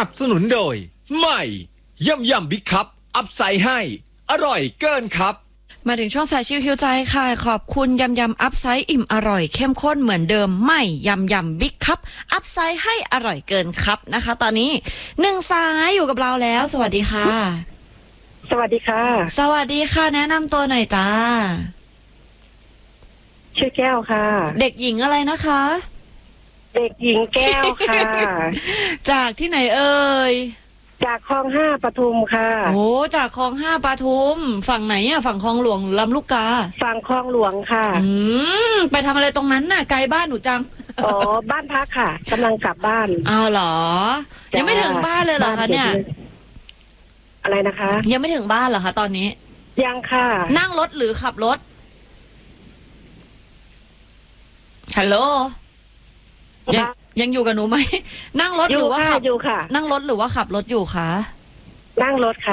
นับสนุนโดยใหม่ยำบิ๊กคัพอัพไซด์ให้อร่อยเกินครับมาถึงช่วงสายชิวหิวใจค่ะขอบคุณยำอัพไซด์อิ่มอร่อยเข้มข้นเหมือนเดิมไม่ยำบิ๊กคัพอัพไซด์ให้อร่อยเกินครับนะคะ ตอนนี้1สายอยู่กับเราแล้วสวัสดีค่ะสวัสดีค่ะสวัสดีค่ะแนะนำตัวหน่อยจ้าชื่อแก้วค่ะเด็กหญิงอะไรนะคะเด็กหญิงแก้วค่ะจากที่ไหนเอ่ยจากคลอง5ปทุมค่ะโอ้จากคลอง5ปทุมฝั่งไหนอะฝั่งคลองหลวงหรือลำลูกกาฝั่งคลองหลวงค่ะไปทำอะไรตรงนั้นน่ะไกลบ้านหนูจังอ๋อ บ้านพักค่ะกำลังกลับบ้านอ้าวเหรอจ้ายัยังไม่ถึงบ้านเลยเหรอคะเนี่ยอะไรนะคะยังไม่ถึงบ้านเหรอคะตอนนี้ยังค่ะนั่งรถหรือขับรถฮัลโหลยังอยู่กับหนูไหม นั่งรถอหรืยู่อว่าค่ะขับอยู่ค่ะนั่งรถหรือว่าขับรถอยู่คะนั่งรถค่ะ